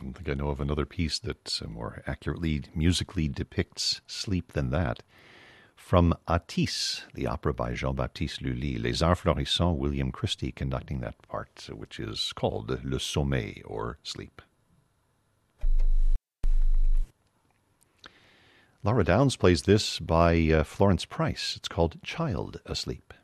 don't think I know of another piece that more accurately musically depicts sleep than that. From Atis, the opera by Jean-Baptiste Lully, Les Arts Florissants, William Christie conducting that part, which is called Le Sommeil, or Sleep. Laura Downs plays this by Florence Price. It's called Child Asleep.